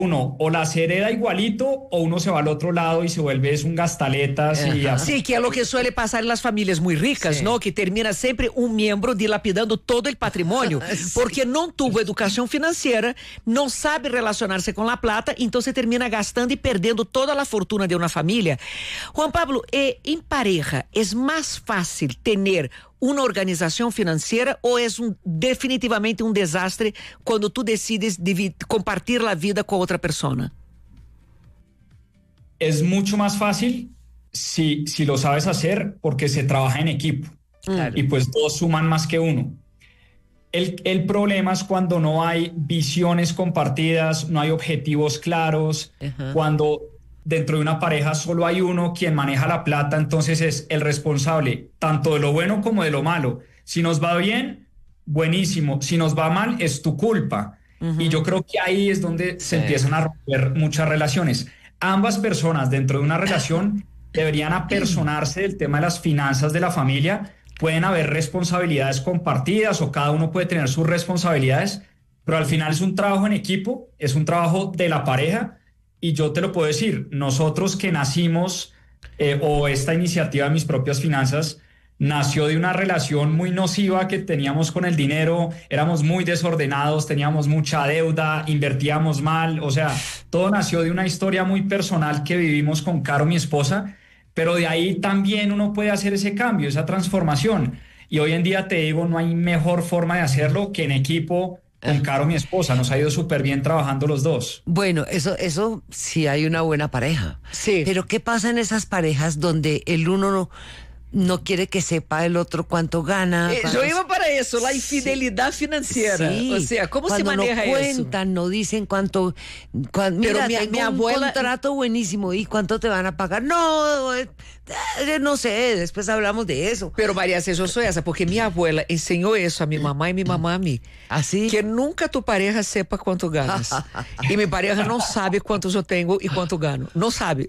uno o las hereda igualito o uno se va al otro lado y se vuelve es un gastaletas. Sí, que es lo que suele pasar en las familias muy ricas, Sí. ¿no? Que termina siempre un miembro dilapidando todo el patrimonio, porque no tuvo educación financiera, no sabe relacionarse con la plata, entonces termina gastando y perdiendo toda la fortuna de una familia. Juan Pablo, en pareja, ¿es más fácil tener una organización financiera o es definitivamente un desastre cuando tú decides compartir la vida con otra persona? Es mucho más fácil si lo sabes hacer porque se trabaja en equipo. Claro. Y pues dos suman más que uno. El problema es cuando no hay visiones compartidas, no hay objetivos claros, cuando dentro de una pareja solo hay uno quien maneja la plata, entonces es el responsable tanto de lo bueno como de lo malo. Si nos va bien, buenísimo. Si nos va mal, es tu culpa. Y yo creo que ahí es donde se empiezan a romper muchas relaciones. Ambas personas dentro de una relación deberían apersonarse del tema de las finanzas de la familia. Pueden haber responsabilidades compartidas o cada uno puede tener sus responsabilidades, pero al final es un trabajo en equipo, es un trabajo de la pareja. Y yo te lo puedo decir, nosotros que nacimos, o esta iniciativa de Mis Propias Finanzas, nació de una relación muy nociva que teníamos con el dinero, éramos muy desordenados, teníamos mucha deuda, invertíamos mal, o sea, todo nació de una historia muy personal que vivimos con Caro, mi esposa, pero de ahí también uno puede hacer ese cambio, esa transformación. Y hoy en día te digo, no hay mejor forma de hacerlo que en equipo. Con Caro, mi esposa, nos ha ido súper bien trabajando los dos. Bueno, eso sí hay una buena pareja. Sí. Pero ¿qué pasa en esas parejas donde el uno no quiere que sepa el otro cuánto gana? Yo iba para eso, la infidelidad financiera. Sí. O sea, ¿cómo se Cuando maneja no eso? cuentan, no dicen cuánto. Mira, mi tengo abuela- un contrato buenísimo. ¿Y cuánto te van a pagar? No, no sé, después hablamos de eso. Pero María, yo soy esa, porque mi abuela enseñó eso a mi mamá y mi mamá a mí. ¿Así? Que nunca tu pareja sepa cuánto ganas. Y mi pareja no sabe cuánto yo tengo y cuánto gano. No sabe.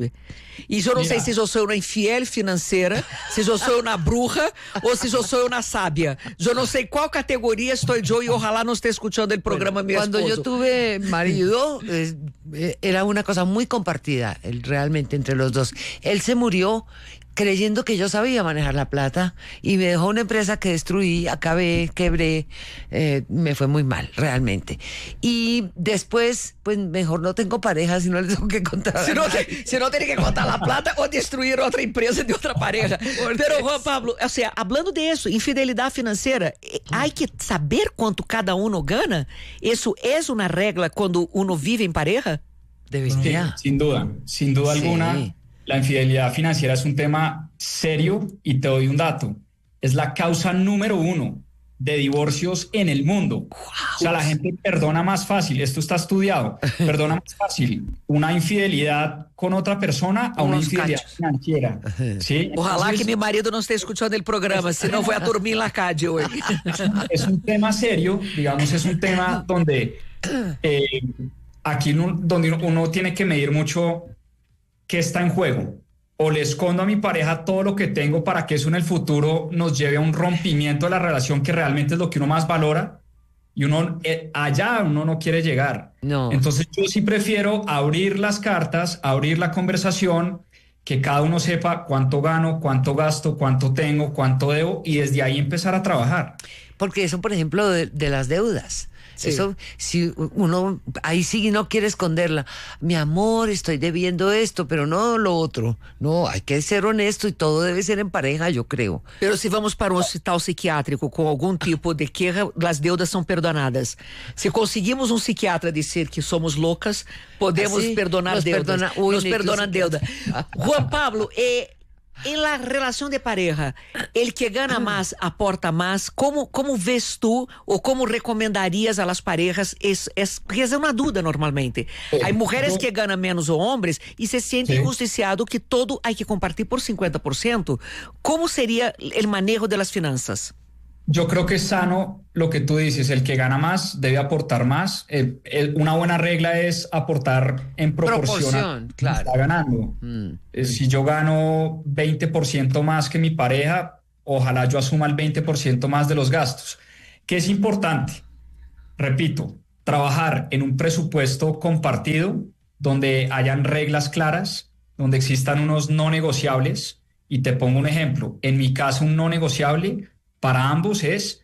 Y yo no Mira. sé si yo soy una infiel financiera, si yo soy una bruja o si yo soy una sabia. Yo no sé cuál categoría estoy yo y ojalá no esté escuchando el programa mi Cuando esposo. yo tuve marido, era una cosa muy compartida, realmente entre los dos. Él se murió creyendo que yo sabía manejar la plata y me dejó una empresa que destruí, acabé, quebré, me fue muy mal, realmente. Y después, pues mejor no tengo pareja si no le tengo que contar. Si no tiene que contar la plata o destruir otra empresa de otra pareja. Pero Juan Pablo, o sea, hablando de eso, infidelidad financiera, hay que saber cuánto cada uno gana. ¿Eso es una regla cuando uno vive en pareja? Debería. Sí, sin duda Sí. alguna, la infidelidad financiera es un tema serio y te doy un dato. Es la causa número 1 de divorcios en el mundo. O sea, la gente perdona más fácil, esto está estudiado, perdona más fácil una infidelidad con otra persona a una Unos infidelidad cachos. financiera. ¿Sí? Ojalá Entonces, que mi marido no esté escuchando el programa, si no voy a dormir en la calle hoy. es un tema serio, digamos, es un tema donde aquí donde uno tiene que medir mucho qué está en juego. O le escondo a mi pareja todo lo que tengo para que eso en el futuro nos lleve a un rompimiento de la relación que realmente es lo que uno más valora y uno allá uno no quiere llegar. No. Entonces yo sí prefiero abrir las cartas, abrir la conversación, que cada uno sepa cuánto gano, cuánto gasto, cuánto tengo, cuánto debo y desde ahí empezar a trabajar. Porque eso, por ejemplo, de las deudas. Sí. Eso, si uno ahí sí no quiere esconderla. Mi amor, estoy debiendo esto, pero no lo otro. No, hay que ser honesto y todo debe ser en pareja, yo creo. Pero se vamos para um hospital psiquiátrico com algum tipo de queja, as deudas são perdonadas. Se conseguimos um psiquiatra dizer que somos loucas, podemos Así, perdonar nos deudas. perdona- uy, Nos ni perdona que- deuda. Juan Pablo, en la relación de pareja, el que gana más aporta más. ¿Cómo ves tú o cómo recomendarías a las parejas? Porque es una duda normalmente. Hay mujeres que ganan menos o hombres y se siente injusticiado que todo hay que compartir por 50%. ¿Cómo sería el manejo de las finanzas? Yo creo que es sano lo que tú dices, el que gana más debe aportar más. Una buena regla es aportar en proporción a lo que Claro. está ganando. Si yo gano 20% más que mi pareja, ojalá yo asuma el 20% más de los gastos. ¿Qué es importante? Repito, trabajar en un presupuesto compartido donde hayan reglas claras, donde existan unos no negociables. Y te pongo un ejemplo. En mi caso, un no negociable para ambos es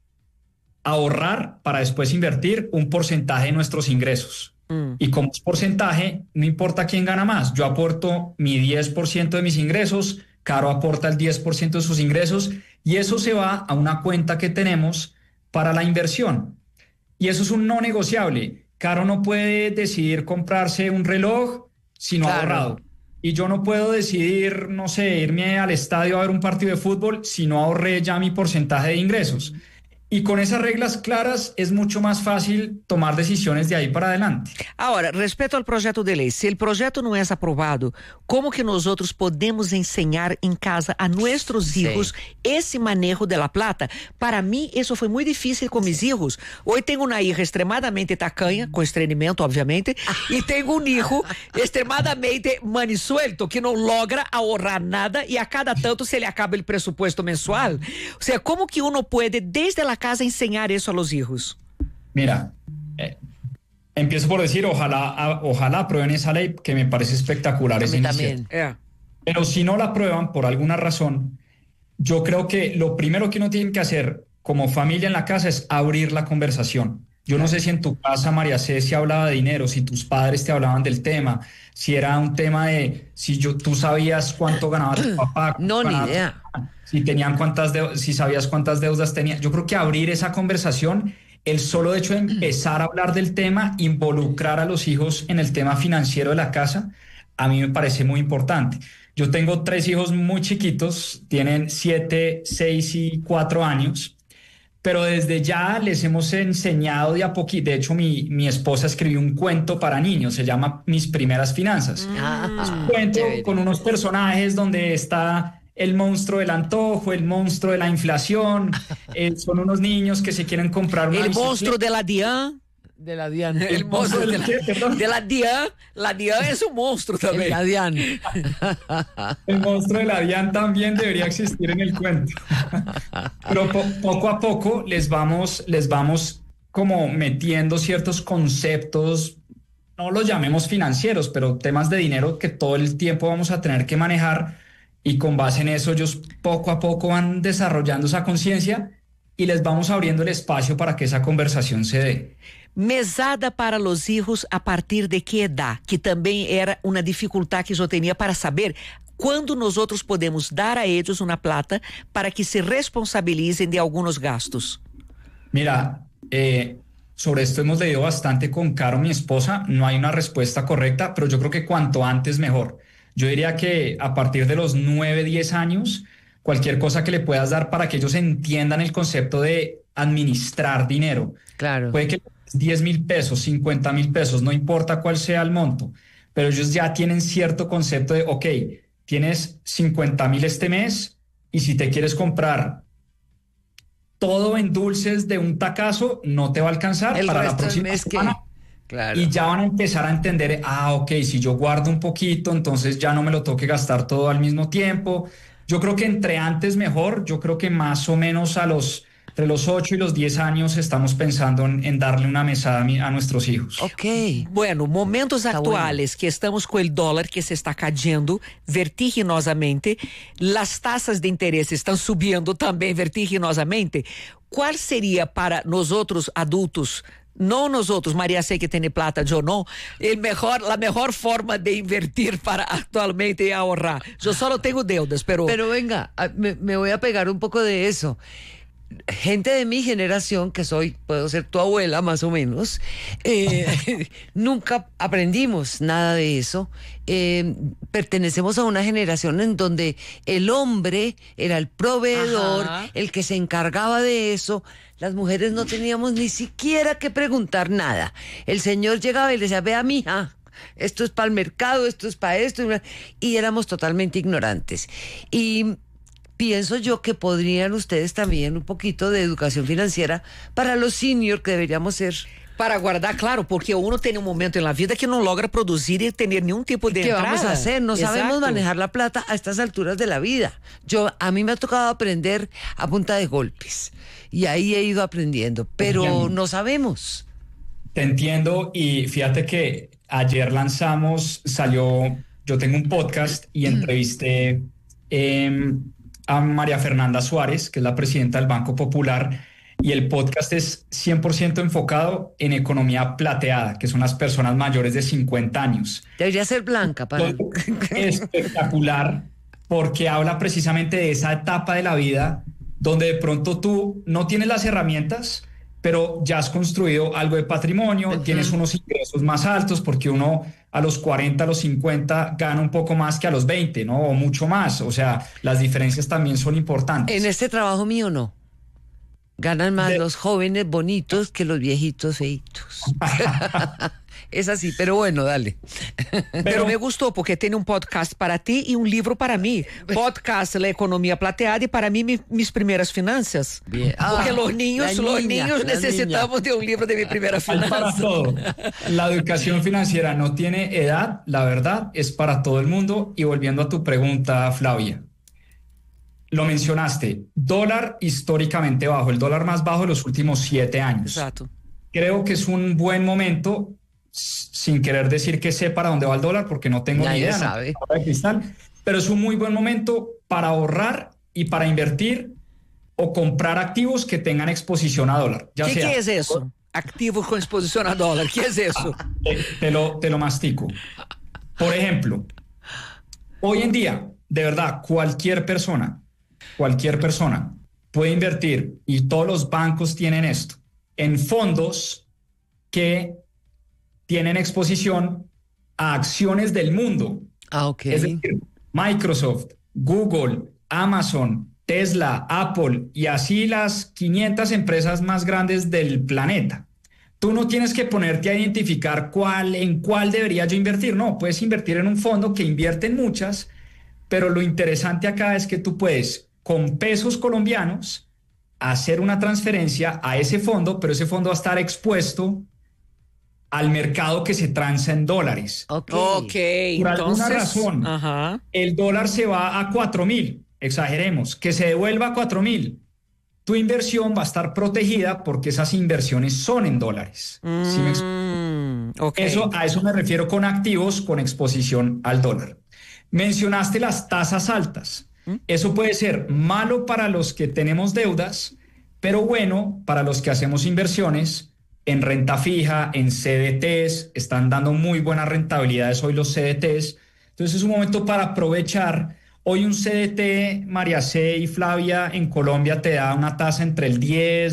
ahorrar para después invertir un porcentaje de nuestros ingresos. Y como es porcentaje, no importa quién gana más. Yo aporto mi 10% de mis ingresos, Caro aporta el 10% de sus ingresos y eso se va a una cuenta que tenemos para la inversión. Y eso es un no negociable. Caro no puede decidir comprarse un reloj si no ha ahorrado. Y yo no puedo decidir, no sé, irme al estadio a ver un partido de fútbol si no ahorré ya mi porcentaje de ingresos. Y con esas reglas claras es mucho más fácil tomar decisiones de ahí para adelante. Agora, respeito ao projeto de lei, se o projeto não é aprovado, como que nós outros podemos ensinar em casa a nossos filhos esse manejo de la plata? Para mim, isso foi muito difícil com meus filhos. Hoje tenho uma hija extremadamente tacanha, com estreñimiento, obviamente, e tenho um hijo extremadamente manisuelto, que não logra ahorrar nada e a cada tanto se ele acaba o presupuesto mensual. Ou seja, como que uno pode, desde a casa, enseñar eso a los hijos? Mira, empiezo por decir, ojalá aprueben esa ley, que me parece espectacular. A mí también. Pero si no la aprueban por alguna razón, yo creo que lo primero que uno tiene que hacer como familia en la casa es abrir la conversación. Yo no sé si en tu casa, María C, se hablaba de dinero, si tus padres te hablaban del tema, si era un tema de tú sabías cuánto ganaba tu papá. No, ni idea. Si tenían si sabías cuántas deudas tenían. Yo creo que abrir esa conversación, el solo hecho de empezar a hablar del tema, involucrar a los hijos en el tema financiero de la casa, a mí me parece muy importante. Yo tengo 3 hijos muy chiquitos, tienen 7, 6 y 4 años, pero desde ya les hemos enseñado de a poquito. De hecho, mi esposa escribió un cuento para niños, se llama Mis primeras finanzas. Es un cuento con unos personajes donde está el monstruo del antojo, el monstruo de la inflación, son unos niños que se quieren comprar una bicicleta. Monstruo de la DIAN. De la DIAN. El monstruo de la DIAN. La DIAN es un monstruo también. La DIAN. El monstruo de la DIAN también debería existir en el cuento. Pero poco a poco les vamos como metiendo ciertos conceptos, no los llamemos financieros, pero temas de dinero que todo el tiempo vamos a tener que manejar. Y con base en eso ellos poco a poco van desarrollando esa conciencia y les vamos abriendo el espacio para que esa conversación se dé. Mesada para los hijos a partir de que edad? Que também era uma dificuldade que eu tinha para saber quando nós outros podemos dar a eles uma plata para que se responsabilicem de algunos gastos. Mira, sobre esto hemos leído bastante con Caro, mi esposa. No hay una respuesta correcta, pero yo creo que cuanto antes mejor. Yo diría que a partir de los 9, 10 años, cualquier cosa que le puedas dar para que ellos entiendan el concepto de administrar dinero. Claro. Puede que 10,000 pesos, 50,000 pesos, no importa cuál sea el monto, pero ellos ya tienen cierto concepto de, ok, tienes 50,000 este mes y si te quieres comprar todo en dulces de un tacazo, no te va a alcanzar el para la resto próxima del mes semana. Claro. Y ya van a empezar a entender, ok, si yo guardo un poquito, entonces ya no me lo tengo que gastar todo al mismo tiempo. Yo creo que entre antes mejor, yo creo que más o menos entre los 8 y los 10 años estamos pensando en darle una mesada a nuestros hijos. Ok. Bueno, momentos actuales que estamos com o dólar que se está cayendo vertiginosamente, las tasas de interés estão subindo também vertiginosamente. Qual seria para nós outros adultos, não nós outros, María C, que tem plata, eu não, a mejor forma de invertir para actualmente ahorrar? Eu só tenho deudas, pero venga, me voy a pegar un poco de eso. Gente de mi generación, que puedo ser tu abuela más o menos, nunca aprendimos nada de eso. Pertenecemos a una generación en donde el hombre era el proveedor, el que se encargaba de eso. Las mujeres no teníamos ni siquiera que preguntar nada. El señor llegaba y le decía, vea, mija, esto es para el mercado, esto es para esto, y éramos totalmente ignorantes. Y pienso yo que podrían ustedes también un poquito de educación financiera para los seniors, que deberíamos ser. Para guardar, claro, porque uno tem momento en la vida que no logra producir y tener ningún tipo de entrada. ¿Qué vamos a hacer? No sabemos manejar la plata a estas alturas de la vida. A mí me ha tocado aprender a punta de golpes y ahí he ido aprendiendo, pero no sabemos. Te entiendo y fíjate que ayer yo tengo un podcast y entrevisté a María Fernanda Suárez, que es la presidenta del Banco Popular, y el podcast es 100% enfocado en economía plateada, que son las personas mayores de 50 años. Debería ser blanca para... Espectacular, porque habla precisamente de esa etapa de la vida donde de pronto tú no tienes las herramientas, pero ya has construido algo de patrimonio, tienes unos ingresos más altos, porque uno a los 40, a los 50 gana un poco más que a los 20, ¿no? O mucho más. O sea, las diferencias también son importantes. En este trabajo mío no. Ganan más los jóvenes bonitos que los viejitos feitos. Es así, pero bueno, dale. Pero me gustó porque tiene un podcast para ti y un libro para mí. Podcast La Economía Plateada y para mí mis primeras finanzas. Bien. Porque los niños necesitamos de un libro de mi primera finanza. Para todo. La educación financiera no tiene edad, la verdad, es para todo el mundo. Y volviendo a tu pregunta, Flavia. Lo mencionaste, dólar históricamente bajo, el dólar más bajo de los últimos 7 años. Exacto. Creo que es un buen momento, sin querer decir que sé para dónde va el dólar, porque no tengo ni idea, sabe. No, de cristal, pero es un muy buen momento para ahorrar y para invertir o comprar activos que tengan exposición a dólar. ¿Qué es eso? Activos con exposición a dólar, ¿qué es eso? Te lo mastico. Por ejemplo, hoy en día, de verdad, cualquier persona puede invertir, y todos los bancos tienen esto, en fondos que tienen exposición a acciones del mundo. Ok. Es decir, Microsoft, Google, Amazon, Tesla, Apple y así las 500 empresas más grandes del planeta. Tú no tienes que ponerte a identificar en cuál debería yo invertir. No, puedes invertir en un fondo que invierte en muchas, pero lo interesante acá es que tú puedes, con pesos colombianos, hacer una transferencia a ese fondo, pero ese fondo va a estar expuesto al mercado que se transa en dólares. Ok. Por alguna razón, el dólar se va a 4.000, exageremos, que se devuelva a 4.000. Tu inversión va a estar protegida porque esas inversiones son en dólares. ¿Sí me explico? A eso me refiero con activos con exposición al dólar. Mencionaste las tasas altas. Eso puede ser malo para los que tenemos deudas, pero bueno para los que hacemos inversiones en renta fija, en CDTs. Están dando muy buenas rentabilidades hoy los CDTs. Entonces es un momento para aprovechar. Hoy un CDT, María C. y Flavia, en Colombia te da una tasa entre el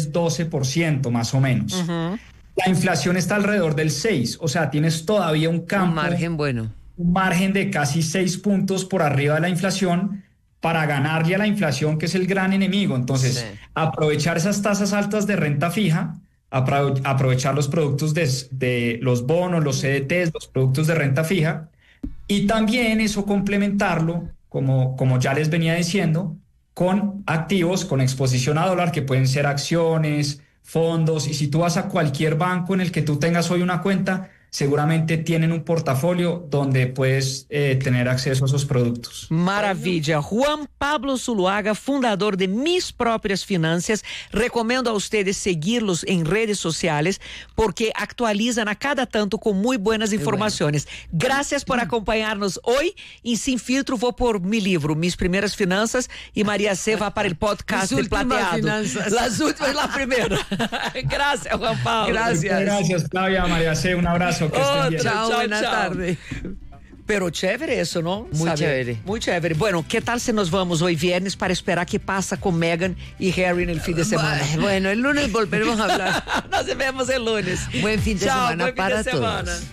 10-12% más o menos. La inflación está alrededor del 6%, o sea, tienes todavía un campo. Un margen bueno. Un margen de casi 6 puntos por arriba de la inflación para ganarle a la inflación, que es el gran enemigo. Entonces, aprovechar esas tasas altas de renta fija, aprovechar los productos de los bonos, los CDTs, los productos de renta fija, y también eso complementarlo, como ya les venía diciendo, con activos con exposición a dólar, que pueden ser acciones, fondos, y si tú vas a cualquier banco en el que tú tengas hoy una cuenta, seguramente tienen un portafolio donde puedes tener acceso a esos productos. Maravilha. Juan Pablo Zuluaga, fundador de Mis Propias Finanzas. Recomendo a ustedes seguirlos en redes sociales porque actualizan a cada tanto con muy buenas informaciones. Gracias por acompañarnos hoy y Sin Filtro vou por mi libro, Mis Primeras Finanzas, y María C. va para el podcast de Plateado. Las últimas, la primera. Gracias, Juan Pablo. Gracias, Flavia, María C. Un abrazo. Chao, buena tarde. Pero chévere eso, ¿no? Muy chévere. Muy chévere. Bueno, ¿qué tal si nos vamos hoy viernes para esperar qué pasa con Meghan y Harry en el fin de semana? Bueno, el lunes volveremos a hablar. Nos vemos el lunes. Buen fin de semana buen para fin de semana. todos.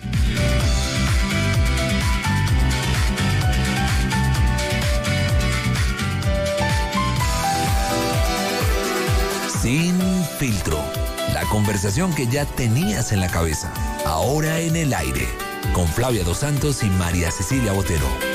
Sin Filtro. La conversación que ya tenías en la cabeza, ahora en el aire, con Flavia Dos Santos y María Cecilia Botero.